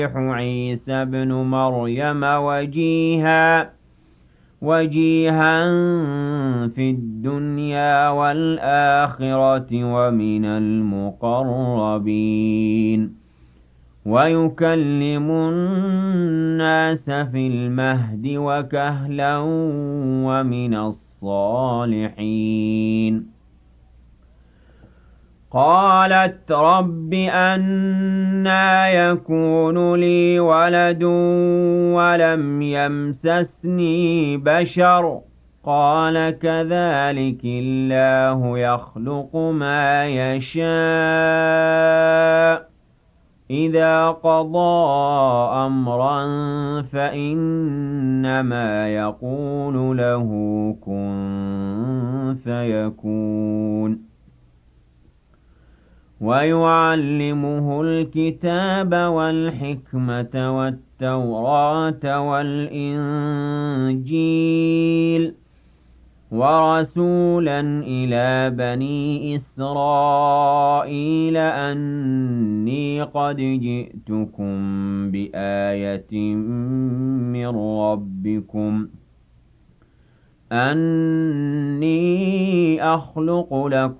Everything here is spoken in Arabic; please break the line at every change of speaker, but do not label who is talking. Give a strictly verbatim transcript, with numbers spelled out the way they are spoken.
عيسى ابن مريم وجيها وجيها في الدنيا والآخرة ومن المقربين ويكلم الناس في المهد وكهلا ومن الصالحين قالت رب أنى يكون لي ولد ولم يمسسني بشر قال كذلك الله يخلق ما يشاء إذا قضى أمرا فإنما يقول له كن فيكون ويعلمه الكتاب والحكمة والتوراة والإنجيل ورسولا إلى بني إسرائيل أني قد جئتكم بآية من ربكم أني أخلق لكم